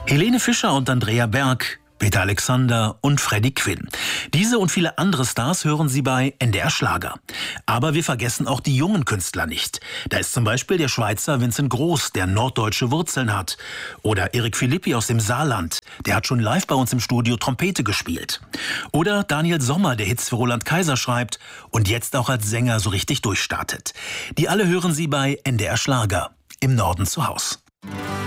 Helene Fischer und Andrea Berg, Peter Alexander und Freddie Quinn. Diese und viele andere Stars hören Sie bei NDR Schlager. Aber wir vergessen auch die jungen Künstler nicht. Da ist zum Beispiel der Schweizer Vincent Groß, der norddeutsche Wurzeln hat. Oder Erik Philippi aus dem Saarland. Der hat schon live bei uns im Studio Trompete gespielt. Oder Daniel Sommer, der Hits für Roland Kaiser schreibt und jetzt auch als Sänger so richtig durchstartet. Die alle hören Sie bei NDR Schlager. Im Norden zu Haus.